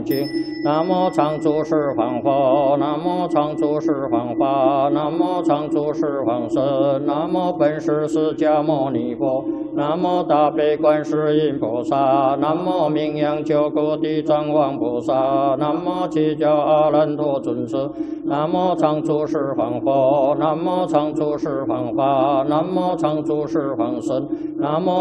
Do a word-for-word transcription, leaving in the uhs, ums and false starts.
念经。南无常住十方佛，南无常住十方法，南无常住十方神，南无本师释迦牟尼佛，南无大悲观世音菩萨，南无名扬救苦地藏王菩萨，南无七教阿难陀尊者，南无常住十方佛，南无常住十方法，南无常住十方神，南无